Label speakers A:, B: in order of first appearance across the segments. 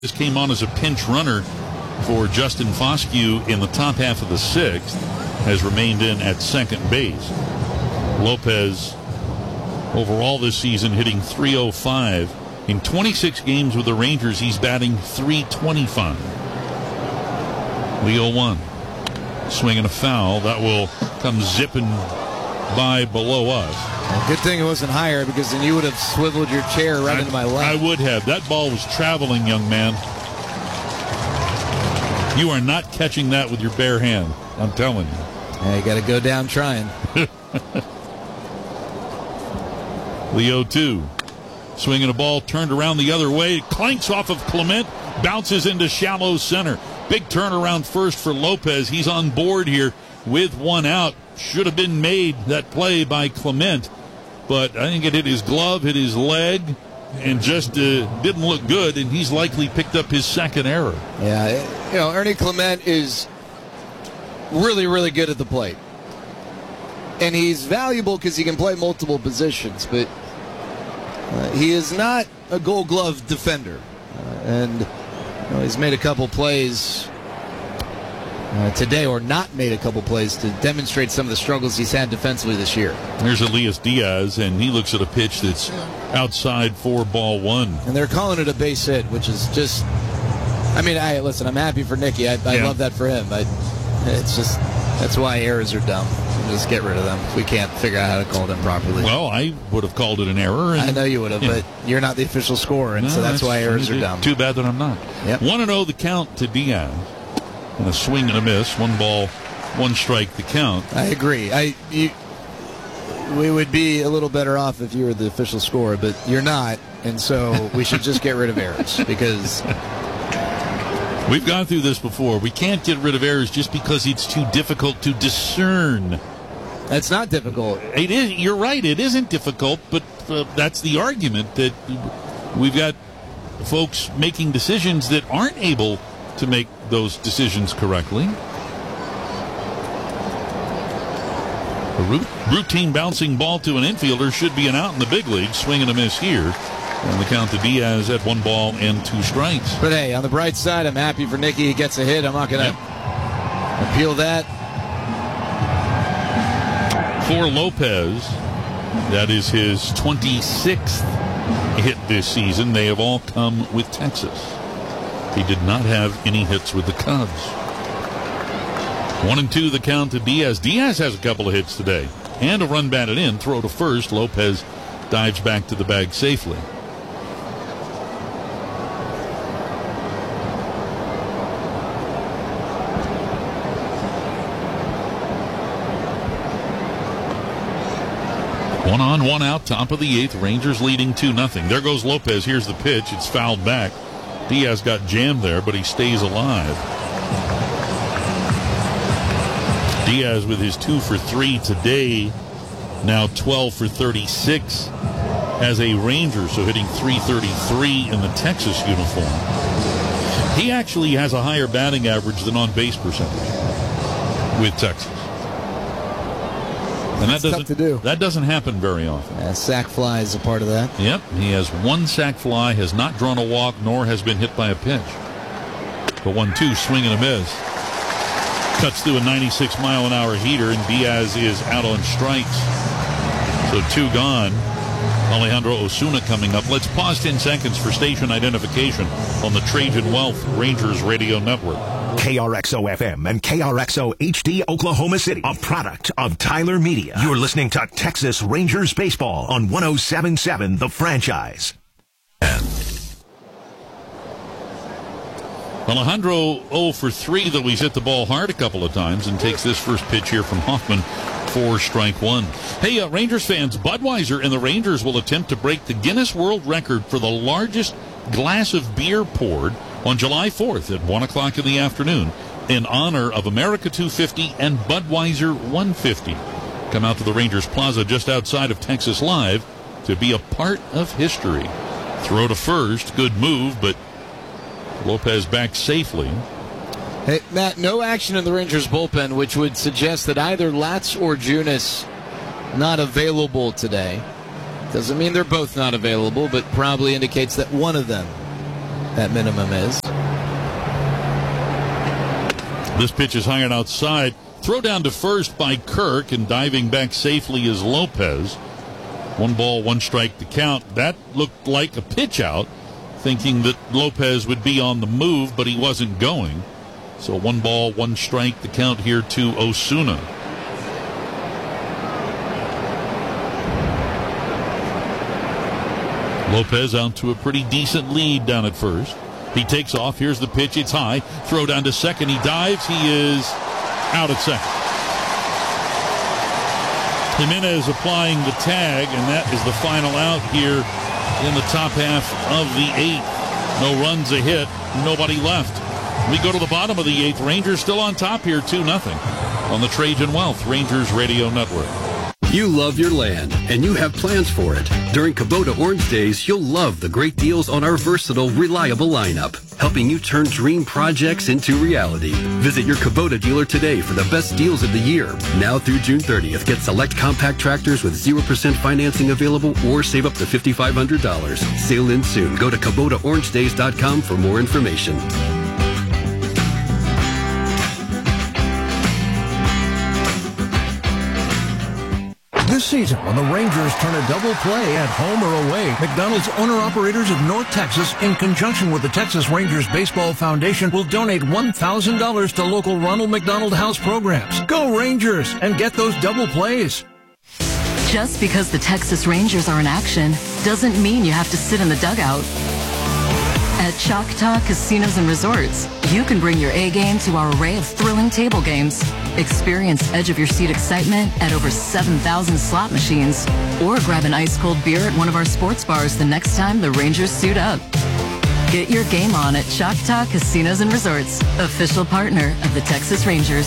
A: This came on as a pinch runner for Justin Foscue in the top half of the sixth, has remained in at second base. Lopez, overall this season, hitting .305. In 26 games with the Rangers, he's batting .325. The 0-1. Swinging a foul. That will come zipping by below us.
B: Well, good thing it wasn't higher, because then you would have swiveled your chair right into my lap.
A: I would have. That ball was traveling, young man. You are not catching that with your bare hand. I'm telling you.
B: Yeah, you got to go down trying.
A: The 0-2. Swinging a ball turned around the other way. Clanks off of Clement. Bounces into shallow center. Big turnaround first for Lopez. He's on board here with one out. Should have been made, that play by Clement. But I think it hit his glove, hit his leg, and just didn't look good. And he's likely picked up his second error.
B: Yeah, Ernie Clement is really, really good at the plate. And he's valuable because he can play multiple positions. But he is not a Gold Glove defender. And he's made a couple plays today, or not made a couple plays, to demonstrate some of the struggles he's had defensively this year.
A: There's Elias Diaz, and he looks at a pitch that's outside for ball one.
B: And they're calling it a base hit, which is just... listen, I'm happy for Nicky. I love that for him. It's just... That's why errors are dumb. Just get rid of them. We can't figure out how to call them properly.
A: Well, I would have called it an error.
B: I know you would have, but you're not the official scorer, and so that's why errors are dumb.
A: Too bad that I'm not.
B: Yep.
A: 1-0 the count to Diaz. And a swing and a miss. 1 ball, 1 strike the count.
B: I agree. We would be a little better off if you were the official scorer, but you're not, and so we should just get rid of errors, because...
A: We've gone through this before. We can't get rid of errors just because it's too difficult to discern.
B: That's not difficult.
A: It is. You're right. It isn't difficult, but that's the argument, that we've got folks making decisions that aren't able to make those decisions correctly. A routine bouncing ball to an infielder should be an out in the big league. Swing and a miss here. And the count to Diaz at 1 ball and 2 strikes.
B: But hey, on the bright side, I'm happy for Nicky. He gets a hit. I'm not going to appeal that.
A: For Lopez, that is his 26th hit this season. They have all come with Texas. He did not have any hits with the Cubs. 1-2 the count to Diaz. Diaz has a couple of hits today. And a run batted in. Throw to first. Lopez dives back to the bag safely. One on, one out, top of the 8th. Rangers leading 2-0. There goes Lopez. Here's the pitch. It's fouled back. Diaz got jammed there, but he stays alive. Diaz with his 2 for 3 today. Now 12 for 36 as a Ranger, so hitting .333 in the Texas uniform. He actually has a higher batting average than on-base percentage with Texas. And
B: that's tough to do.
A: That doesn't happen very often.
B: Yeah, sac fly is a part of that.
A: Yep, he has 1 sac fly, has not drawn a walk, nor has been hit by a pitch. The 1-2, swing and a miss. Cuts through a 96-mile-an-hour heater, and Diaz is out on strikes. So 2 gone. Alejandro Osuna coming up. Let's pause 10 seconds for station identification on the Trajan Wealth Rangers Radio Network.
C: KRXO-FM and KRXO HD Oklahoma City, a product of Tyler Media. You're listening to Texas Rangers Baseball on 107.7 The Franchise.
A: Alejandro 0 for 3, though he's hit the ball hard a couple of times, and takes this first pitch here from Hoffman for strike 1. Hey, Rangers fans, Budweiser and the Rangers will attempt to break the Guinness World Record for the largest glass of beer poured on July 4th at 1 o'clock in the afternoon in honor of America 250 and Budweiser 150. Come out to the Rangers Plaza just outside of Texas Live to be a part of history. Throw to first, good move, but Lopez back safely.
B: Hey, Matt, no action in the Rangers bullpen, which would suggest that either Latz or Junis not available today. Doesn't mean they're both not available, but probably indicates that one of them that minimum is.
A: This pitch is high and outside. Throw down to first by Kirk, and diving back safely is Lopez. 1 ball, 1 strike to count. That looked like a pitch out, thinking that Lopez would be on the move, but he wasn't going. So 1 ball, 1 strike to count here to Osuna. Lopez out to a pretty decent lead down at first. He takes off. Here's the pitch. It's high. Throw down to second. He dives. He is out at second. Jimenez applying the tag, and that is the final out here in the top half of the 8th. No runs, a hit, nobody left. We go to the bottom of the 8th. Rangers still on top here, 2-0 on the Trajan Wealth Rangers Radio Network.
D: You love your land, and you have plans for it. During Kubota Orange Days, you'll love the great deals on our versatile, reliable lineup, helping you turn dream projects into reality. Visit your Kubota dealer today for the best deals of the year. Now through June 30th, get select compact tractors with 0% financing available or save up to $5,500. Sale ends soon. Go to KubotaOrangeDays.com for more information.
E: This season, when the Rangers turn a double play at home or away, McDonald's owner-operators of North Texas, in conjunction with the Texas Rangers Baseball Foundation, will donate $1,000 to local Ronald McDonald House programs. Go Rangers and get those double plays.
F: Just because the Texas Rangers are in action doesn't mean you have to sit in the dugout. At Choctaw Casinos and Resorts, you can bring your A game to our array of thrilling table games. Experience edge-of-your-seat excitement at over 7,000 slot machines. Or grab an ice-cold beer at one of our sports bars the next time the Rangers suit up. Get your game on at Choctaw Casinos and Resorts, official partner of the Texas Rangers.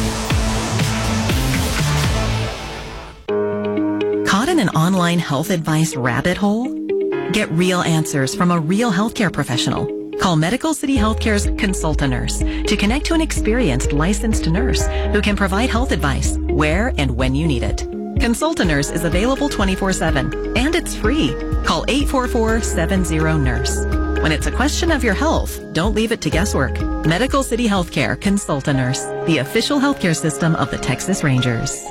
G: Caught in an online health advice rabbit hole? Get real answers from a real healthcare professional. Call Medical City Healthcare's Consulta Nurse to connect to an experienced licensed nurse who can provide health advice where and when you need it. Consulta Nurse is available 24/7 and it's free. Call 844-70-NURSE. When it's a question of your health, don't leave it to guesswork. Medical City Healthcare Consulta Nurse, the official healthcare system of the Texas Rangers.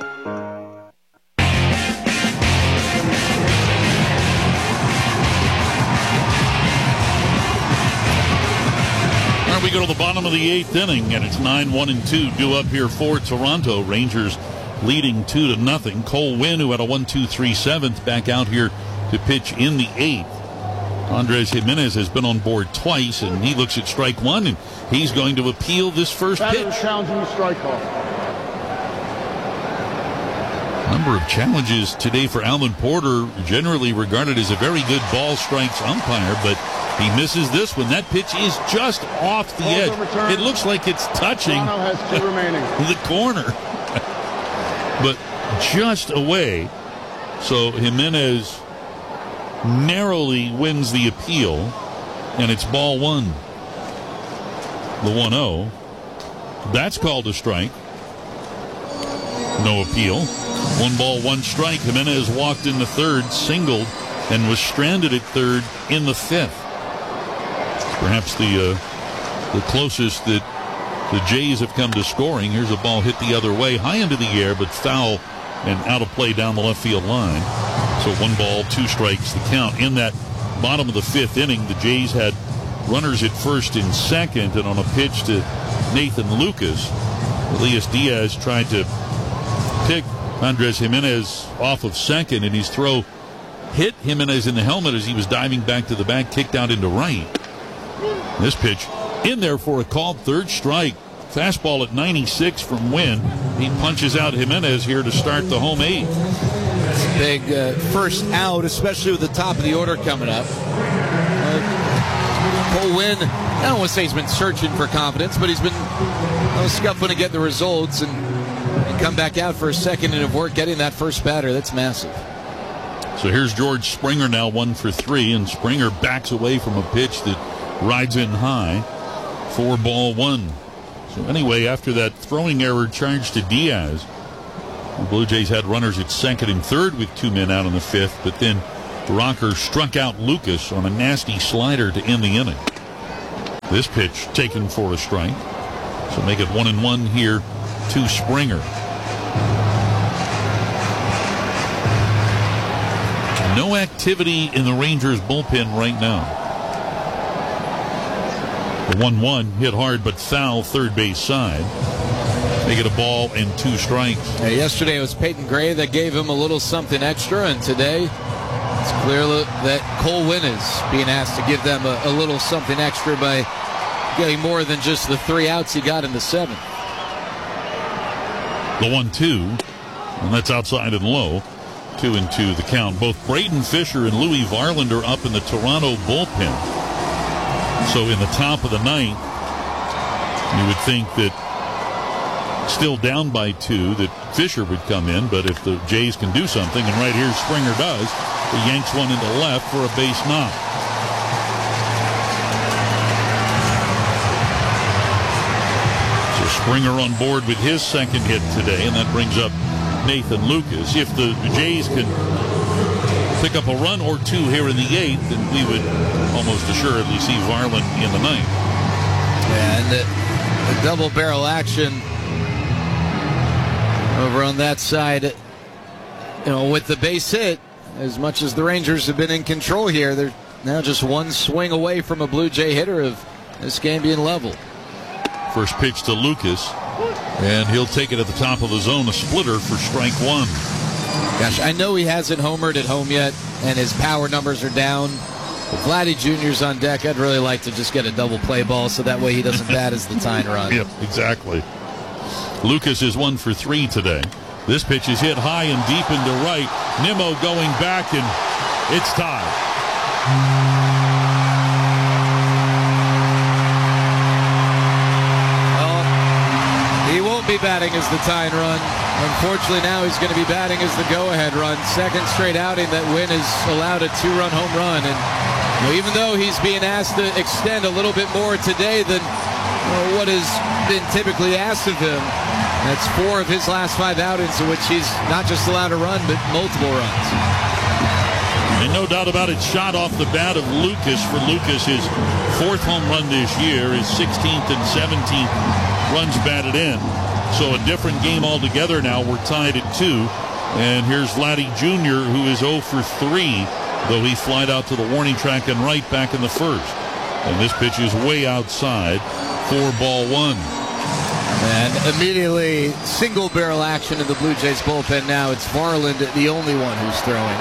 A: We go to the bottom of the 8th inning, and it's 9-1-2 due up here for Toronto. Rangers leading 2-0. Cole Winn, who had a 1-2-3 7th, back out here to pitch in the 8th. Andres Jimenez has been on board twice, and he looks at strike one, and he's going to appeal this first pitch.
H: Challenging the strike call.
A: Number of challenges today for Alan Porter, generally regarded as a very good ball strikes umpire, but he misses this one. That pitch is just off the edge. It looks like it's touching the corner, but just away. So Jimenez narrowly wins the appeal, and it's ball one. The 1-0. That's called a strike. No appeal. 1 ball, 1 strike. Jimenez walked in the 3rd, singled, and was stranded at 3rd in the 5th. Perhaps the closest that the Jays have come to scoring. Here's a ball hit the other way, high into the air, but foul and out of play down the left field line. So 1 ball, 2 strikes the count. In that bottom of the 5th inning, the Jays had runners at first and second, and on a pitch to Nathan Lucas, Elias Diaz tried to pick Andres Jimenez off of second, and his throw hit Jimenez in the helmet as he was diving back to the back, kicked out into right. This pitch in there for a called 3rd strike. Fastball at 96 from Winn. He punches out Jimenez here to start the home 8th.
B: Big first out, especially with the top of the order coming up. Cole Winn, I don't want to say he's been searching for confidence, but he's been scuffling to get the results and come back out for a second and of work getting that first batter. That's massive.
A: So here's George Springer now 1 for 3, and Springer backs away from a pitch that rides in high. 4 ball 1. So anyway, after that throwing error charged to Diaz, the Blue Jays had runners at second and third with 2 men out in the 5th, but then Rocker struck out Lucas on a nasty slider to end the inning. This pitch taken for a strike. So make it 1-1 here to Springer. No activity in the Rangers bullpen right now. The 1-1 hit hard but foul third base side. They get a ball and 2 strikes.
B: Yesterday it was Peyton Gray that gave him a little something extra, and today it's clear that Cole Winn is being asked to give them a little something extra by getting more than just the 3 outs he got in the 7th.
A: The 1-2, and that's outside and low. 2-2 the count. Both Braden Fisher and Louis Varland are up in the Toronto bullpen. So in the top of the 9th, you would think that still down by 2 that Fisher would come in, but if the Jays can do something, and right here Springer does, he yanks one into left for a base knock. So Springer on board with his second hit today, and that brings up Nathan Lucas. If the Jays can pick up a run or 2 here in the 8th, then we would almost assuredly see Varland in the 9th.
B: And the double barrel action over on that side, with the base hit, as much as the Rangers have been in control here, they're now just one swing away from a Blue Jay hitter of this game being level.
A: First pitch to Lucas, and he'll take it at the top of the zone, a splitter for strike 1.
B: Gosh, I know he hasn't homered at home yet, and his power numbers are down. If Vladdy Jr.'s on deck, I'd really like to just get a double play ball so that way he doesn't bat as the tying run.
A: Yep, exactly. Lucas is 1 for 3 today. This pitch is hit high and deep into right. Nimmo going back, and it's tied.
B: Well, he won't be batting as the tying run. Unfortunately, now he's going to be batting as the go-ahead run. Second straight outing that Winn has allowed a 2-run home run. And even though he's being asked to extend a little bit more today than what has been typically asked of him, that's 4 of his last 5 outings in which he's not just allowed a run, but multiple runs.
A: And no doubt about it, shot off the bat of Lucas. For Lucas, his 4th home run this year, his 16th and 17th runs batted in. So a different game altogether now. We're tied at 2. And here's Vladdy Jr., who is 0 for 3, though he flied out to the warning track and right back in the 1st. And this pitch is way outside for ball 1.
B: And immediately single barrel action in the Blue Jays bullpen now. It's Varland, the only one who's throwing.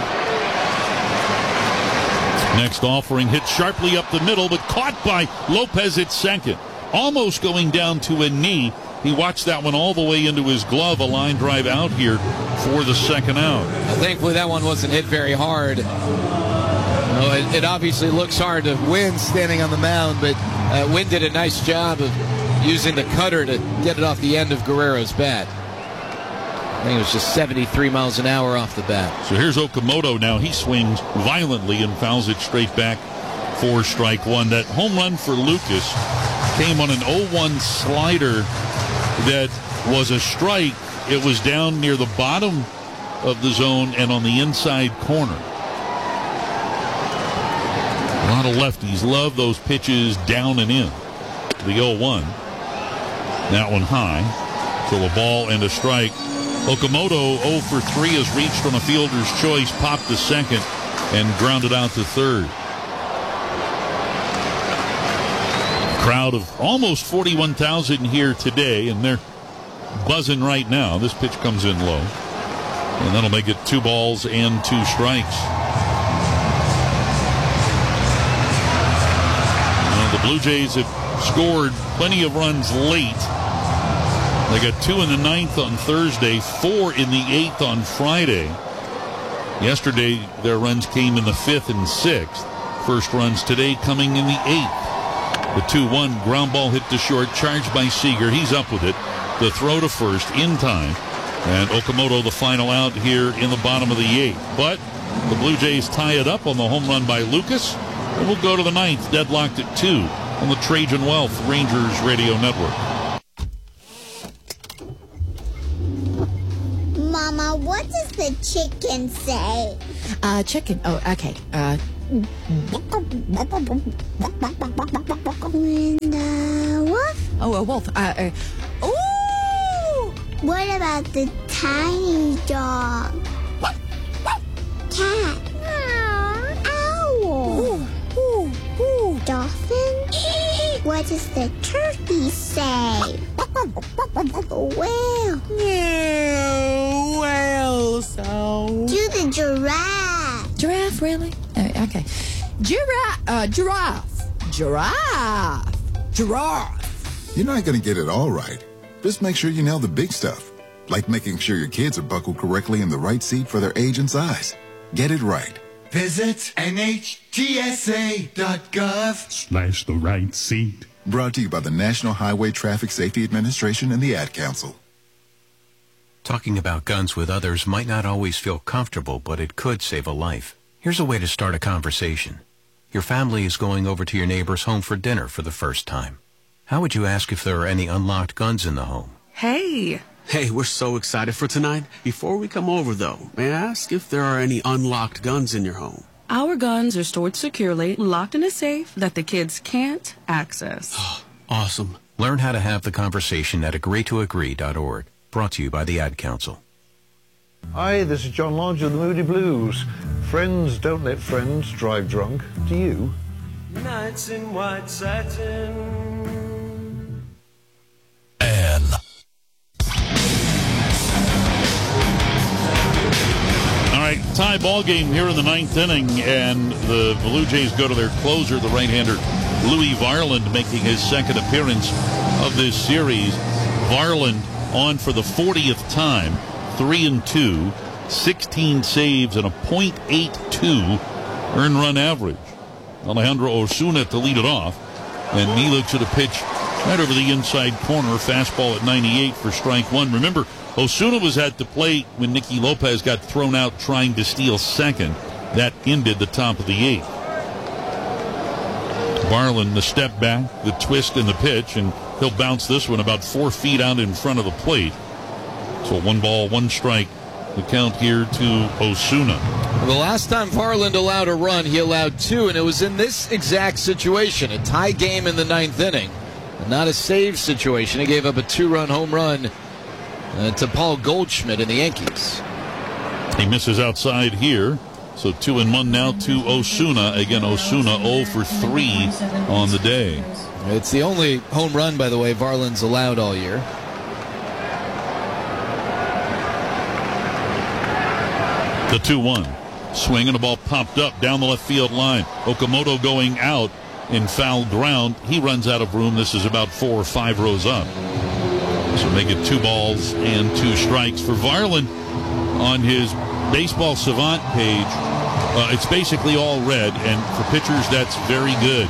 A: Next offering hit sharply up the middle, but caught by Lopez at second. Almost going down to a knee. He watched that one all the way into his glove. A line drive out here for the second out.
B: Thankfully, that one wasn't hit very hard. It obviously looks hard to Winn standing on the mound, but Winn did a nice job of using the cutter to get it off the end of Guerrero's bat. I think it was just 73 miles an hour off the bat.
A: So here's Okamoto now. He swings violently and fouls it straight back for strike 1. That home run for Lucas came on an 0-1 slider that was a strike. It was down near the bottom of the zone and on the inside corner. A lot of lefties love those pitches down and in. The 0-1. That one high. So a ball and a strike. Okamoto 0 for 3 has reached on a fielder's choice, popped to second, and grounded out to third. Crowd of almost 41,000 here today, and they're buzzing right now. This pitch comes in low, and that'll make it 2 balls and 2 strikes. Well, the Blue Jays have scored plenty of runs late. They got 2 in the 9th on Thursday, 4 in the 8th on Friday. Yesterday, their runs came in the 5th and 6th. First runs today coming in the 8th. The 2-1 ground ball hit to short, charged by Seager. He's up with it. The throw to first in time. And Okamoto the final out here in the bottom of the 8th. But the Blue Jays tie it up on the home run by Lucas. And we'll go to the 9th, deadlocked at 2 on the Trajan Wealth Rangers Radio Network.
H: Mama, what does the chicken say?
I: Chicken. Oh, okay.
H: And, wolf?
I: Oh, a wolf. Ooh!
H: What about the tiny dog? Cat? Owl? Dolphin? What does the turkey say? Whale?
I: Well, so...
H: Do the giraffe?
I: Giraffe, really? Okay. Giraffe.
J: You're not going to get it all right. Just make sure you nail the big stuff, like making sure your kids are buckled correctly in the right seat for their age and size. Get it right.
K: Visit NHTSA.gov/the right seat.
J: Brought to you by the National Highway Traffic Safety Administration and the Ad Council.
L: Talking about guns with others might not always feel comfortable, but it could save a life. Here's a way to start a conversation. Your family is going over to your neighbor's home for dinner for the first time. How would you ask if there are any unlocked guns in the home?
M: Hey, we're so excited for tonight. Before we come over, though, may I ask if there are any unlocked guns in your home?
N: Our guns are stored securely, locked in a safe that the kids can't access.
M: Awesome.
L: Learn how to have the conversation at agreetoagree.org. Brought to you by the Ad Council.
O: Hi, this is John Lodge of the Moody Blues. Friends don't let friends drive drunk. Do you?
K: Nights in white satin.
A: All right, tie ball game here in the ninth inning, and the Blue Jays go to their closer, the right-hander Louis Varland, making his second appearance of this series. Varland on for the 40th time, 3-2, 16 saves and a .82 earned run average. Alejandro Osuna to lead it off, and he looks at a pitch right over the inside corner, fastball at 98 for strike one. Remember, Osuna was at the plate when Nicky Lopez got thrown out trying to steal second. That ended the top of the eighth. Varland, the step back, the twist in the pitch, and he'll bounce this one about 4 feet out in front of the plate. So 1 ball, 1 strike. The count here to Osuna.
B: The last time Varland allowed a run, he allowed 2, and it was in this exact situation, a tie game in the ninth inning. Not a save situation. He gave up a 2-run home run to Paul Goldschmidt and the Yankees.
A: He misses outside here. So 2-1 now to Osuna. Again, Osuna 0 for 3 on the day.
B: It's the only home run, by the way, Varland's allowed all year.
A: The 2-1. Swing and the ball popped up down the left field line. Okamoto going out in foul ground. He runs out of room. This is about 4 or 5 rows up. So make it 2 balls and 2 strikes for Varland. On his Baseball Savant page, it's basically all red, and for pitchers, that's very good.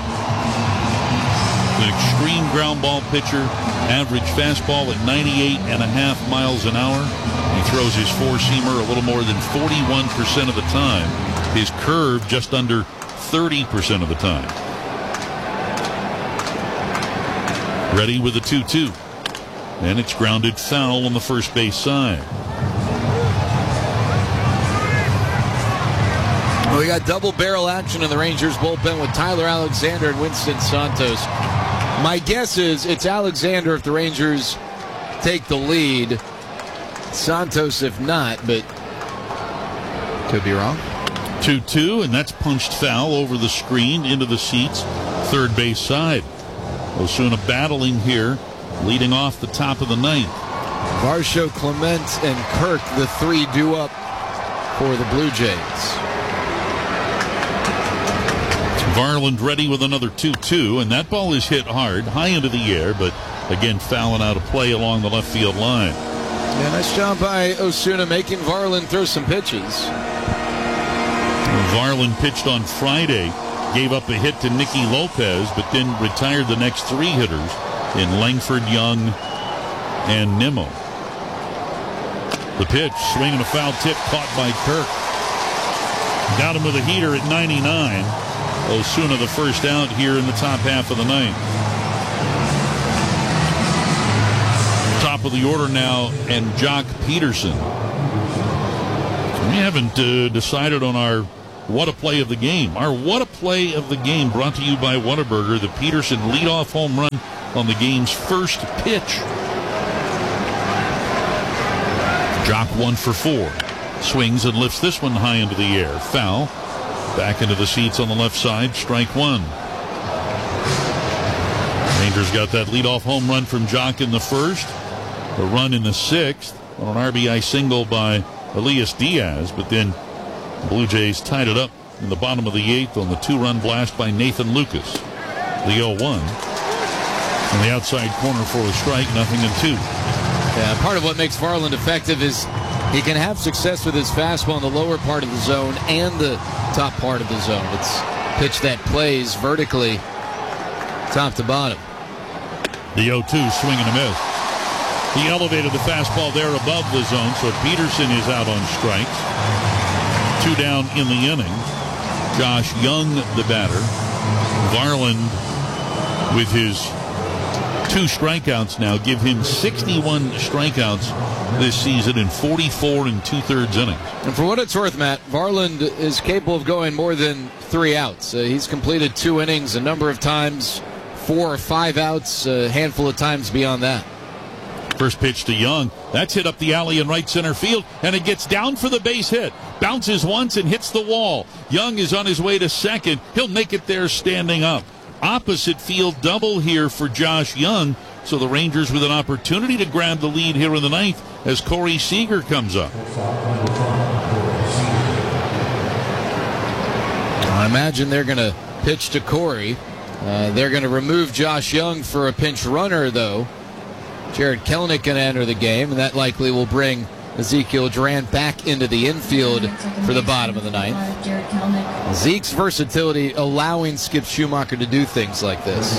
A: An extreme ground ball pitcher, average fastball at 98.5 miles an hour. He throws his four-seamer a little more than 41% of the time. His curve just under 30% of the time. Ready with the 2-2. And it's grounded foul on the first base side.
B: We got double barrel action in the Rangers bullpen with Tyler Alexander and Winston Santos. My guess is it's Alexander if the Rangers take the lead. Santos if not, but could be wrong.
A: 2-2, and that's punched foul over the screen into the seats. Third base side. Osuna battling here, leading off the top of the ninth.
B: Varsho, Clement, and Kirk, the 3 due up for the Blue Jays.
A: Varland ready with another 2-2, and that ball is hit hard, high into the air, but again fouling out of play along the left field line.
B: Yeah, nice job by Osuna making Varland throw some pitches.
A: Varland pitched on Friday, gave up a hit to Nicky Lopez, but then retired the next 3 hitters in Langford, Young, and Nimmo. The pitch, swinging a foul tip, caught by Kirk. Got him with a heater at 99. Osuna the first out here in the top half of the ninth. Top of the order now, and Jock Peterson. We haven't decided on our What a Play of the Game. Our What a Play of the Game brought to you by Whataburger, the Peterson leadoff home run on the game's first pitch. Jock 1 for 4. Swings and lifts this one high into the air. Foul. Back into the seats on the left side. Strike 1. Rangers got that leadoff home run from Jock in the first. A run in the sixth on an RBI single by Elias Diaz. But then Blue Jays tied it up in the bottom of the eighth on the 2-run blast by Nathan Lucas. The 0-1. On the outside corner for a strike, 0-2.
B: Yeah, part of what makes Varland effective is he can have success with his fastball in the lower part of the zone and the top part of the zone. It's pitch that plays vertically top to bottom.
A: The 0-2, swing and a miss. He elevated the fastball there above the zone, so Peterson is out on strikes. 2 down in the inning. Josh Young, the batter. Varland, with his 2 strikeouts now, give him 61 strikeouts this season in 44 2/3 innings.
B: And for what it's worth, Matt, Varland is capable of going more than 3 outs. He's completed 2 innings a number of times, 4 or 5 outs, a handful of times beyond that.
A: First pitch to Young. That's hit up the alley in right center field, and it gets down for the base hit. Bounces once and hits the wall. Young is on his way to second. He'll make it there standing up. Opposite field double here for Josh Young. So the Rangers with an opportunity to grab the lead here in the ninth as Corey Seager comes up.
B: I imagine they're going to pitch to Corey. They're going to remove Josh Young for a pinch runner, though. Jared Kelenic can enter the game, and that likely will bring Ezekiel Duran back into the infield for the bottom of the ninth. Zeke's versatility allowing Skip Schumacher to do things like this.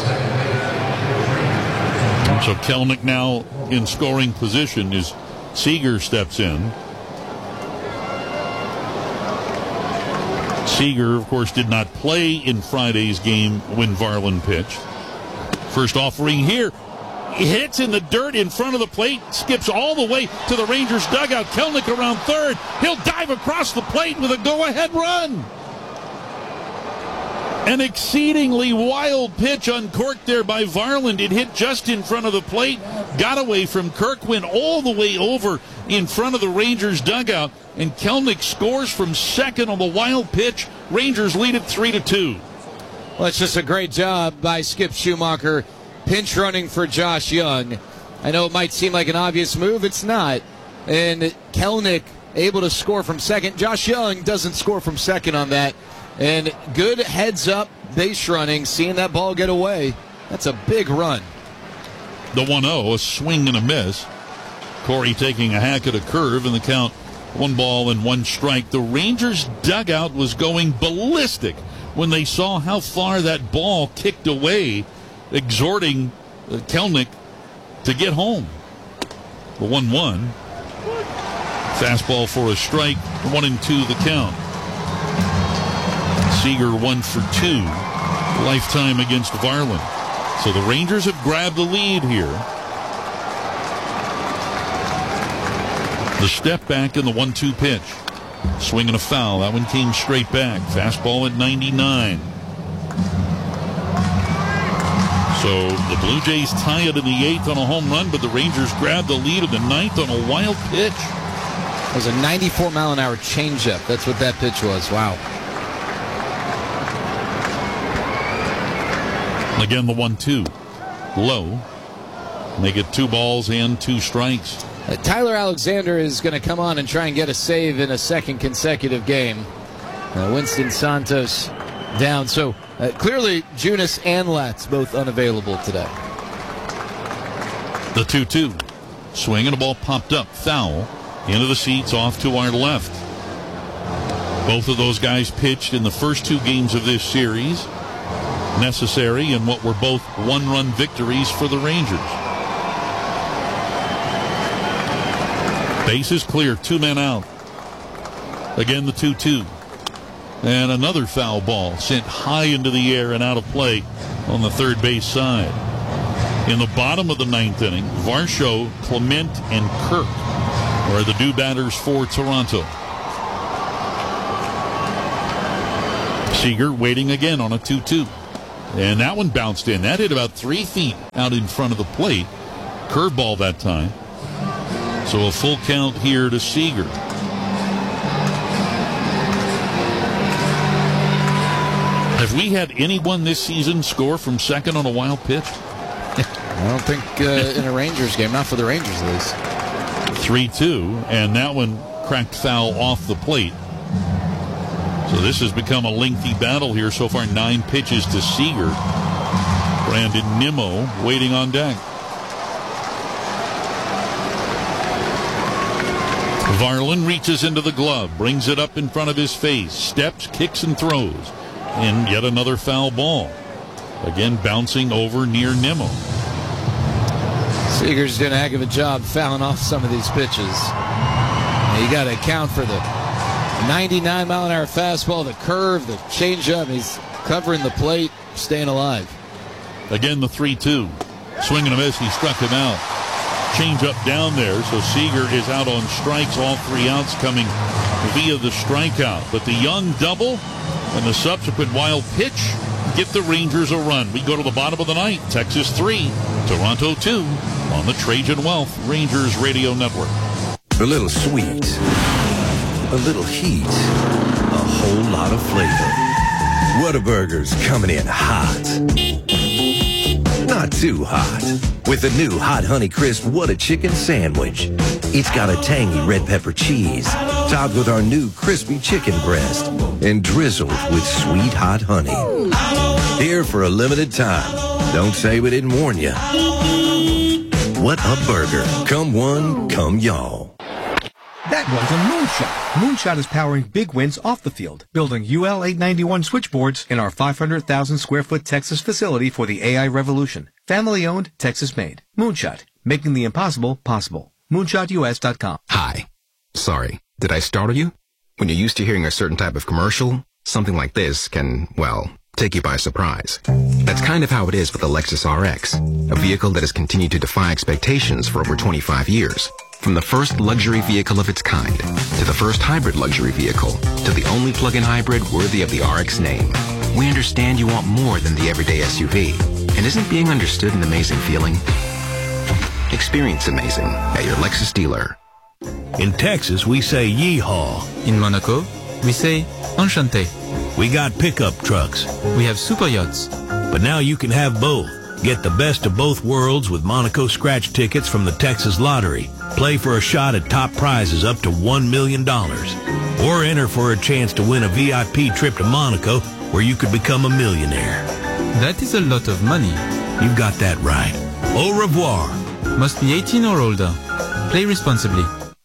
A: So Kelenic now in scoring position as Seager steps in. Seager, of course, did not play in Friday's game when Varland pitched. First offering here. Hits in the dirt in front of the plate, skips all the way to the Rangers dugout. Kelenic around third. He'll dive across the plate with a go-ahead run. An exceedingly wild pitch uncorked there by Varland. It hit just in front of the plate, got away from Kirk, went all the way over in front of the Rangers dugout, and Kelenic scores from second on the wild pitch. Rangers lead it 3-2.
B: Well, it's just a great job by Skip Schumacher. Pinch running for Josh Young. I know it might seem like an obvious move. It's not. And Kelenic able to score from second. Josh Young doesn't score from second on that. And good heads-up base running, seeing that ball get away. That's a big run.
A: The 1-0, a swing and a miss. Corey taking a hack at a curve, and the count 1 ball and 1 strike. The Rangers dugout was going ballistic when they saw how far that ball kicked away, exhorting Kelenic to get home. The 1-1. Fastball for a strike. 1-2 the count. Seager 1 for 2. Lifetime against Varland. So the Rangers have grabbed the lead here. The step back in the 1-2 pitch. Swing and a foul. That one came straight back. Fastball at 99. So the Blue Jays tie it in the 8th on a home run, but the Rangers grab the lead in the 9th on a wild pitch.
B: It was a 94-mile-an-hour changeup. That's what that pitch was. Wow.
A: Again, the 1-2. Low. They get 2 balls and 2 strikes.
B: Tyler Alexander is going to come on and try and get a save in a second consecutive game. Winston Santos down. So clearly, Junis and Latz both unavailable today.
A: The 2-2. Swing and a ball popped up. Foul. Into the seats off to our left. Both of those guys pitched in the first 2 games of this series. Necessary in what were both 1-run victories for the Rangers. Base is clear. 2 men out. Again, the 2-2. And another foul ball sent high into the air and out of play on the third base side. In the bottom of the 9th inning, Varsho, Clement, and Kirk are the 2 batters for Toronto. Seager waiting again on a 2-2. And that one bounced in. That hit about 3 feet out in front of the plate. Curveball that time. So a full count here to Seager. Have we had anyone this season score from second on a wild pitch?
B: I don't think in a Rangers game. Not for the Rangers, at least.
A: 3-2, and that one cracked foul off the plate. So this has become a lengthy battle here. So far, 9 pitches to Seager. Brandon Nimmo waiting on deck. Varlin reaches into the glove, brings it up in front of his face, steps, kicks, and throws. And yet another foul ball. Again, bouncing over near Nimmo.
B: Seager's doing a heck of a job fouling off some of these pitches. You got to account for the 99-mile-an-hour fastball, the curve, the changeup. He's covering the plate, staying alive.
A: Again, the 3-2. Swing and a miss. He struck him out. Changeup down there, so Seager is out on strikes. All 3 outs coming via the strikeout. But the Young double and the subsequent wild pitch get the Rangers a run. We go to the bottom of the ninth. Texas 3, Toronto 2 on the Trajan Wealth Rangers Radio Network.
P: A little sweet, a little heat, a whole lot of flavor. Whataburger's coming in hot. Not too hot. With the new Hot Honey Crisp What a Chicken Sandwich. It's got a tangy red pepper cheese, topped with our new crispy chicken breast, and drizzled with sweet hot honey. Here for a limited time. Don't say we didn't warn you. What a burger. Come one, come y'all.
Q: That was a moonshot. Moonshot is powering big wins off the field, building UL 891 switchboards in our 500,000 square foot Texas facility for the AI revolution. Family owned, Texas made. Moonshot, making the impossible possible. MoonshotUS.com.
R: Hi. Sorry, did I startle you? When you're used to hearing a certain type of commercial, something like this can, well, take you by surprise. That's kind of how it is with the Lexus RX, a vehicle that has continued to defy expectations for over 25 years. From the first luxury vehicle of its kind, to the first hybrid luxury vehicle, to the only plug-in hybrid worthy of the RX name. We understand you want more than the everyday SUV. And isn't being understood an amazing feeling? Experience amazing at your Lexus dealer.
S: In Texas, we say yeehaw.
T: In Monaco, we say enchanté.
S: We got pickup trucks.
T: We have super yachts.
S: But now you can have both. Get the best of both worlds with Monaco scratch tickets from the Texas Lottery. Play for a shot at top prizes up to $1 million. Or enter for a chance to win a VIP trip to Monaco where you could become a millionaire.
T: That is a lot of money.
S: You got that right. Au revoir.
T: Must be 18 or older. Play responsibly.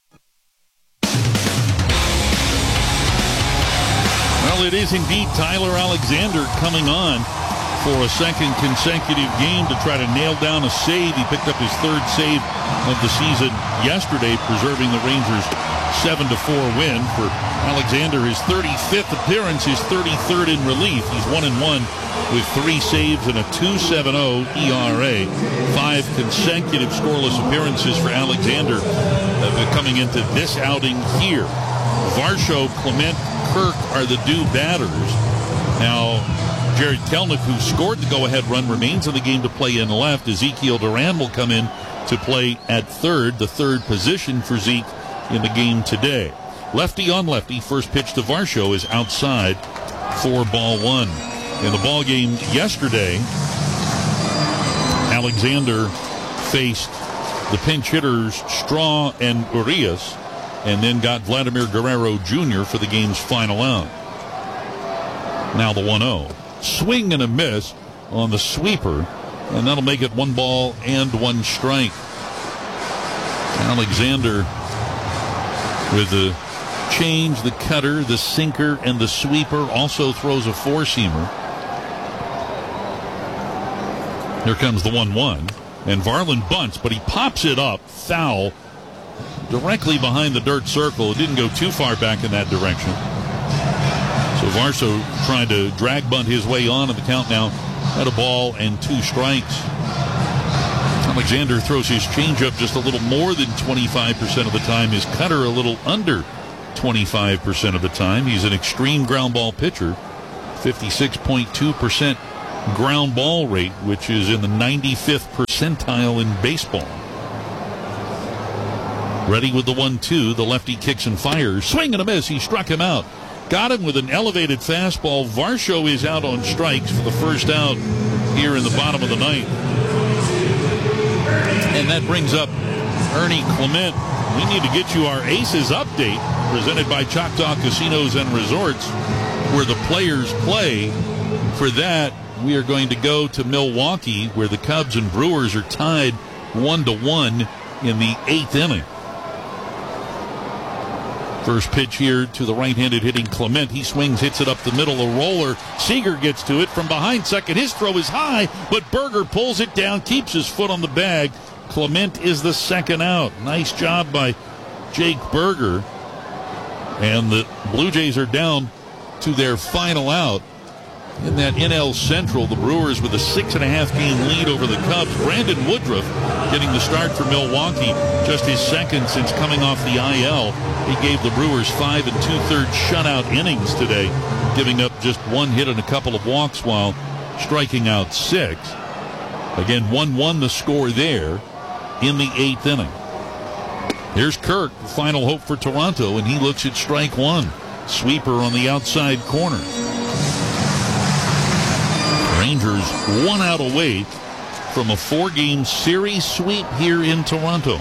A: Well, it is indeed Tyler Alexander coming on for a second consecutive game to try to nail down a save. He picked up his 3rd save of the season yesterday, preserving the Rangers' 7-4 win. For Alexander, his 35th appearance, his 33rd in relief. He's 1-1 with 3 saves and a 2.70 ERA. 5 consecutive scoreless appearances for Alexander coming into this outing here. Varsho, Clement, Kirk are the due batters. Now, Jared Kelnick, who scored the go-ahead run, remains in the game to play in left. Ezekiel Duran will come in to play at third, the 3rd position for Zeke in the game today. Lefty on lefty, first pitch to Varsho is outside for ball 1. In the ball game yesterday, Alexander faced the pinch hitters Straw and Urias, and then got Vladimir Guerrero Jr. for the game's final out. Now the 1-0. Swing and a miss on the sweeper, and that'll make it 1 ball and 1 strike. Alexander with the change, the cutter, the sinker, and the sweeper. Also throws a 4-seamer. Here comes the 1-1, and Varlin bunts, but he pops it up foul directly behind the dirt circle. It didn't go too far back in that direction. So Varsho trying to drag bunt his way on, and the count now at 1 ball and 2 strikes. Alexander throws his changeup just a little more than 25% of the time. His cutter a little under 25% of the time. He's an extreme ground ball pitcher. 56.2% ground ball rate, which is in the 95th percentile in baseball. Ready with the 1-2. The lefty kicks and fires. Swing and a miss. He struck him out. Got him with an elevated fastball. Varsho is out on strikes for the first out here in the bottom of the ninth. And that brings up Ernie Clement. We need to get you our Aces update presented by Choctaw Casinos and Resorts, where the players play. For that, we are going to go to Milwaukee, where the Cubs and Brewers are tied 1-1 in the 8th inning. First pitch here to the right-handed hitting Clement. He swings, hits it up the middle, a roller. Seager gets to it from behind second. His throw is high, but Berger pulls it down, keeps his foot on the bag. Clement is the second out. Nice job by Jake Berger. And the Blue Jays are down to their final out. In that NL Central, the Brewers with a 6.5 game lead over the Cubs. Brandon Woodruff getting the start for Milwaukee, just his second since coming off the IL. He gave the Brewers 5 2/3 shutout innings today, giving up just one hit and a couple of walks while striking out 6. Again, 1-1 the score there in the 8th inning. Here's Kirk, the final hope for Toronto, and he looks at strike one. Sweeper on the outside corner. Rangers 1 out away from a 4-game series sweep here in Toronto.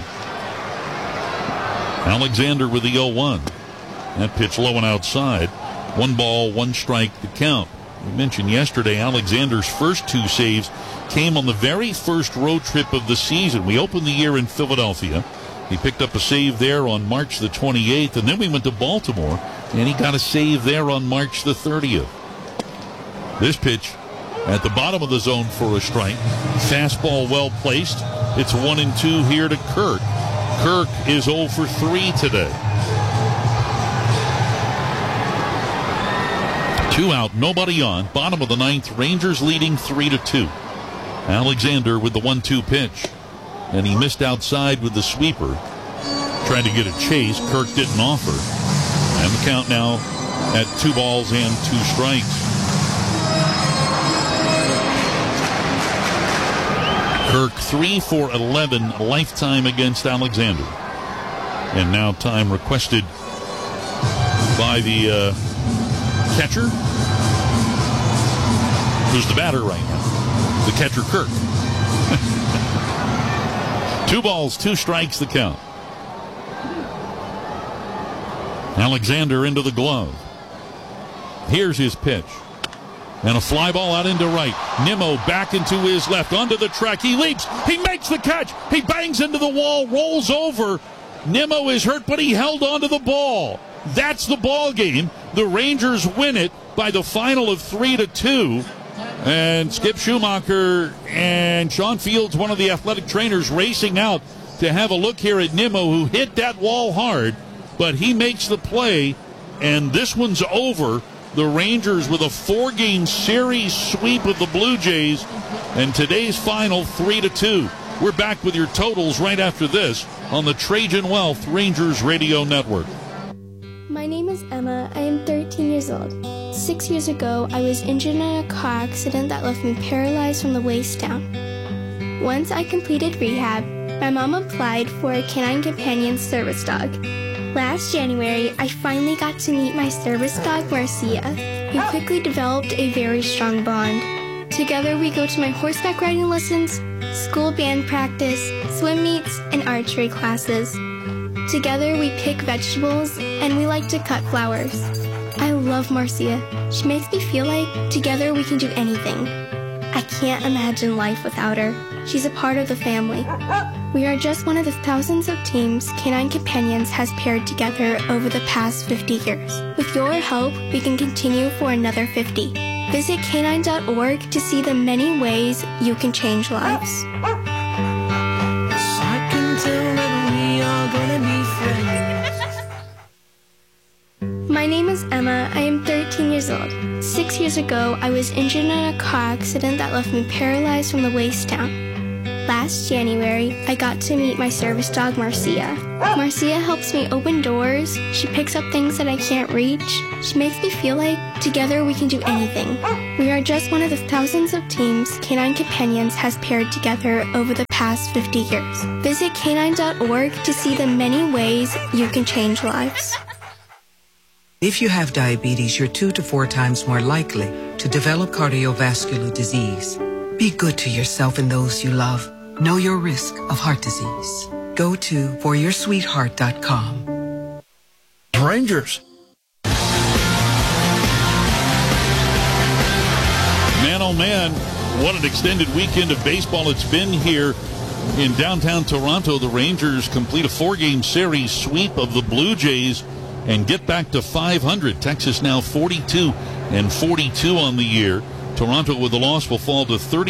A: Alexander with the 0-1. That pitch low and outside. 1 ball, 1 strike to count. We mentioned yesterday Alexander's first 2 saves came on the very first road trip of the season. We opened the year in Philadelphia. He picked up a save there on March the 28th, and then we went to Baltimore, and he got a save there on March the 30th. This pitch at the bottom of the zone for a strike. Fastball well placed. It's 1-2 here to Kirk. Kirk is 0 for 3 today. 2 out, nobody on. Bottom of the ninth, Rangers leading 3-2. Alexander with the 1-2 pitch. And he missed outside with the sweeper. Tried to get a chase. Kirk didn't offer. And the count now at 2 balls and 2 strikes. Kirk 3 for 11 lifetime against Alexander. And now time requested by the catcher. Who's the batter right now? The catcher, Kirk. 2 balls, 2 strikes the count. Alexander into the glove. Here's his pitch. And a fly ball out into right. Nimmo back into his left. Onto the track. He leaps. He makes the catch. He bangs into the wall. Rolls over. Nimmo is hurt, but he held onto the ball. That's the ball game. The Rangers win it by the final of 3-2. And Skip Schumacher and Sean Fields, one of the athletic trainers, racing out to have a look here at Nimmo, who hit that wall hard. But he makes the play, and this one's over. The Rangers with a 4-game series sweep of the Blue Jays, and today's final 3-2. We're back with your totals right after this on the Trajan Wealth Rangers Radio Network.
U: My name is Emma. I am 13 years old. 6 years ago, I was injured in a car accident that left me paralyzed from the waist down. Once I completed rehab, my mom applied for a Canine Companion service dog. Last January, I finally got to meet my service dog, Marcia. We quickly developed a very strong bond. Together, we go to my horseback riding lessons, school band practice, swim meets, and archery classes. Together, we pick vegetables, and we like to cut flowers. I love Marcia. She makes me feel like together we can do anything. I can't imagine life without her. She's a part of the family. We are just one of the thousands of teams Canine Companions has paired together over the past 50 years. With your help, we can continue for another 50. Visit canine.org to see the many ways you can change lives.
K: I can tell that we are gonna be friends.
U: My name is Emma. I am 13 years old. 6 years ago, I was injured in a car accident that left me paralyzed from the waist down. Last last January, I got to meet my service dog, Marcia. Marcia helps me open doors. She picks up things that I can't reach. She makes me feel like together we can do anything. We are just one of the thousands of teams Canine Companions has paired together over the past 50 years. Visit canine.org to see the many ways you can change lives.
C: If you have diabetes, you're 2 to 4 times more likely to develop cardiovascular disease. Be good to yourself and those you love. Know your risk of heart disease. Go to foryoursweetheart.com.
E: Rangers.
A: Man, oh man, what an extended weekend of baseball it's been here in downtown Toronto. The Rangers complete a 4-game series sweep of the Blue Jays and get back to 500. Texas now 42-42 on the year. Toronto with the loss will fall to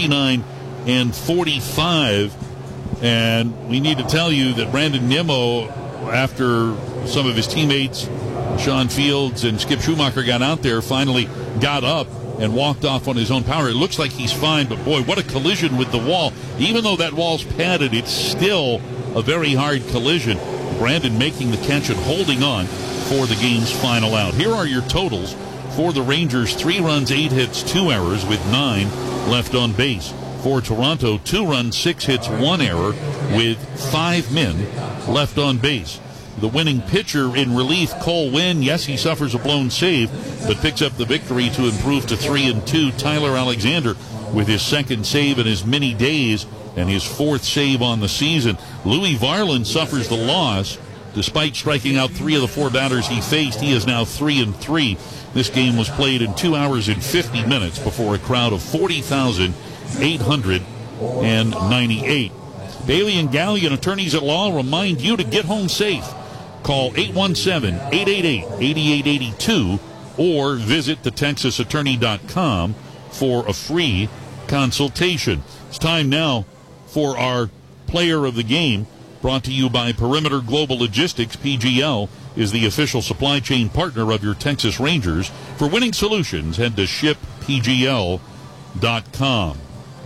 A: 39-45. And we need to tell you that Brandon Nimmo, after some of his teammates, Sean Fields and Skip Schumacher, got out there, finally got up and walked off on his own power. It looks like he's fine, but boy, what a collision with the wall. Even though that wall's padded, it's still a very hard collision. Brandon making the catch and holding on for the game's final out. Here are your totals for the Rangers: 3 runs, 8 hits, 2 errors with 9 left on base. For Toronto, 2 runs, 6 hits, 1 error with 5 men left on base. The winning pitcher in relief, Cole Winn, yes, he suffers a blown save, but picks up the victory to improve to 3-2. Tyler Alexander with his 2nd save in as many days and his 4th save on the season. Louis Varland suffers the loss. Despite striking out 3 of the 4 batters he faced, he is now 3-3. This game was played in 2 hours and 50 minutes before a crowd of 40,898. Bailey and Gallion, attorneys at law, remind you to get home safe. Call 817-888-8882 or visit thetexasattorney.com for a free consultation. It's time now for our player of the game, brought to you by Perimeter Global Logistics. PGL is the official supply chain partner of your Texas Rangers. For winning solutions, head to shippgl.com.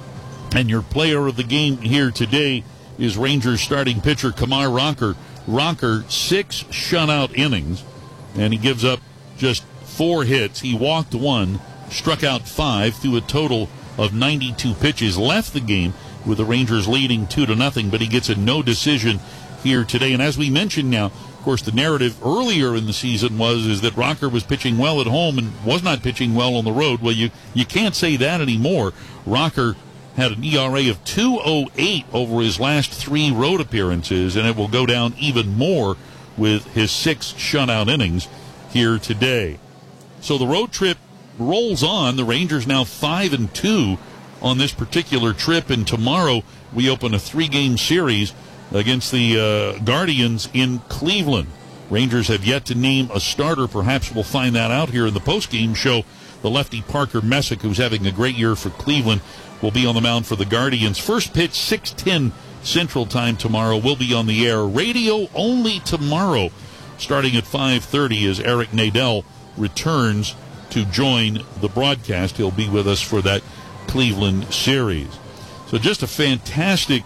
A: And your player of the game here today is Rangers starting pitcher Kumar Rocker. Rocker, 6 shutout innings, and he gives up just 4 hits. He walked 1, struck out 5, threw a total of 92 pitches, left the game with the Rangers leading 2-0, but he gets a no decision here today. And as we mentioned now, of course, the narrative earlier in the season is that Rocker was pitching well at home and was not pitching well on the road. Well, you can't say that anymore. Rocker had an ERA of 2.08 over his last 3 road appearances, and it will go down even more with his 6 shutout innings here today. So the road trip rolls on. The Rangers now 5-2 on this particular trip, and tomorrow we open a 3-game series against the Guardians in Cleveland. Rangers have yet to name a starter. Perhaps we'll find that out here in the postgame show. The lefty Parker Messick, who's having a great year for Cleveland, will be on the mound for the Guardians. First pitch, 6:10 Central Time tomorrow. We'll be on the air. Radio only tomorrow, starting at 5:30 as Eric Nadel returns to join the broadcast. He'll be with us for that Cleveland series. So just a fantastic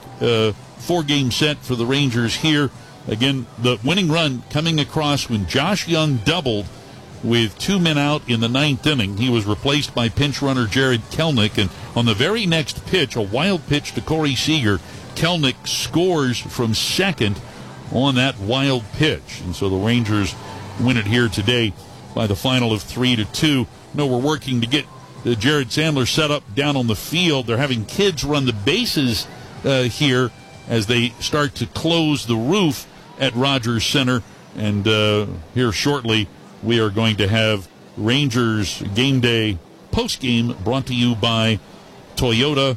A: 4-game set for the Rangers here. Again, the winning run coming across when Josh Young doubled with 2 men out in the 9th inning. He was replaced by pinch runner Jared Kelnick, and on the very next pitch, a wild pitch to Corey Seager, Kelnick scores from second on that wild pitch. And so the Rangers win it here today by the final of 3-2. No, we're working to get Jared Sandler set up down on the field. They're having kids run the bases here as they start to close the roof at Rogers Center. And here shortly, we are going to have Rangers game day post-game brought to you by Toyota.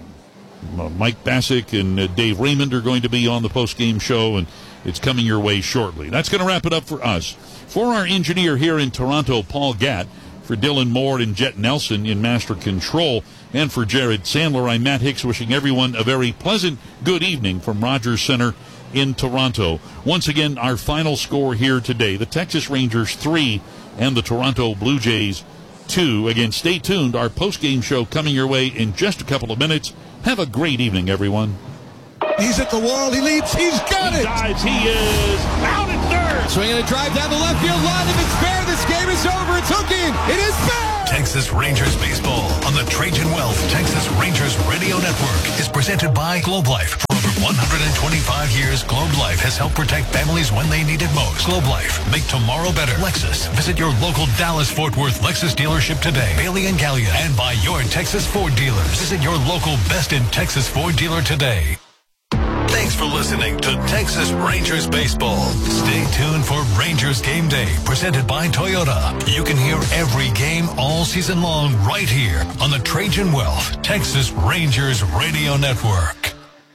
A: Mike Bassick and Dave Raymond are going to be on the post-game show, and it's coming your way shortly. That's going to wrap it up for us. For our engineer here in Toronto, Paul Gatt, for Dylan Moore and Jet Nelson in Master Control, and for Jared Sandler, I'm Matt Hicks, wishing everyone a very pleasant good evening from Rogers Center in Toronto. Once again, our final score here today, the Texas Rangers 3 and the Toronto Blue Jays 2. Again, stay tuned. Our post-game show coming your way in just a couple of minutes. Have a great evening, everyone.
D: He's at the wall. He leaps. He's got it.
A: Dives. He is out at third.
B: Swinging a drive down the left field line. If it's fair, this game is over. It's hooking. It is fair.
V: Texas Rangers baseball on the Trajan Wealth Texas Rangers Radio Network is presented by Globe Life. For over 125 years, Globe Life has helped protect families when they need it most. Globe Life, make tomorrow better. Lexus, visit your local Dallas-Fort Worth Lexus dealership today. Bailey and Gallia, and by your Texas Ford dealers. Visit your local Best in Texas Ford dealer today. Thanks for listening to Texas Rangers Baseball. Stay tuned for Rangers Game Day, presented by Toyota. You can hear every game all season long right here on the Trajan Wealth Texas Rangers Radio Network.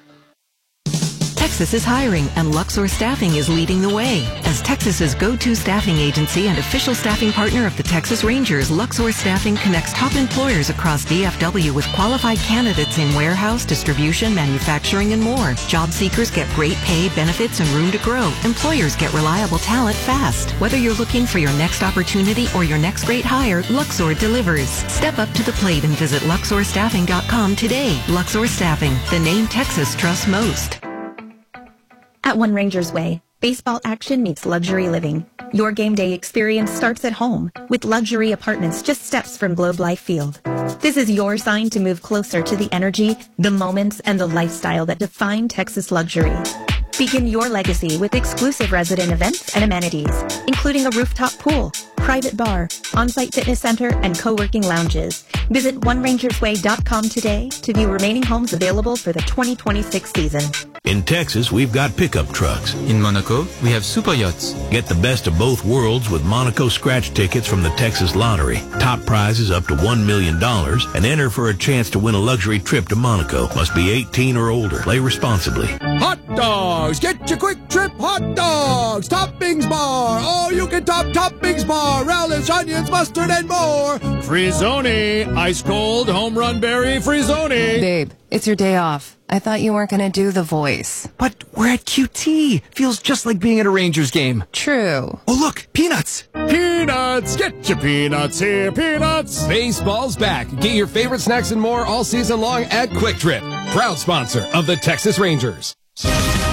G: Texas is hiring, and Luxor Staffing is leading the way. As Texas's go-to staffing agency and official staffing partner of the Texas Rangers, Luxor Staffing connects top employers across DFW with qualified candidates in warehouse, distribution, manufacturing, and more. Job seekers get great pay, benefits, and room to grow. Employers get reliable talent fast. Whether you're looking for your next opportunity or your next great hire, Luxor delivers. Step up to the plate and visit LuxorStaffing.com today. Luxor Staffing, the name Texas trusts most.
W: At One Rangers Way, baseball action meets luxury living. Your game day experience starts at home with luxury apartments just steps from Globe Life Field. This is your sign to move closer to the energy, the moments, and the lifestyle that define Texas luxury. Begin your legacy with exclusive resident events and amenities, including a rooftop pool, private bar, on-site fitness center, and co-working lounges. Visit OneRangersWay.com today to view remaining homes available for the 2026 season.
S: In Texas, we've got pickup trucks.
T: In Monaco, we have super yachts.
S: Get the best of both worlds with Monaco scratch tickets from the Texas Lottery. Top prizes up to $1 million and enter for a chance to win a luxury trip to Monaco. Must be 18 or older. Play responsibly.
D: Hot dogs! Get your quick trip hot dogs! Toppings bar! All you can toppings bar! Relish, onions, mustard, and more! Frizzoni! Ice cold, home run berry Frizzoni!
X: Babe, it's your day off. I thought you weren't going to do the voice.
Y: But we're at QT. Feels just like being at a Rangers game.
X: True.
Y: Oh, look, peanuts.
D: Peanuts! Get your peanuts here, peanuts!
Z: Baseball's back. Get your favorite snacks and more all season long at Quick Trip, proud sponsor of the Texas Rangers.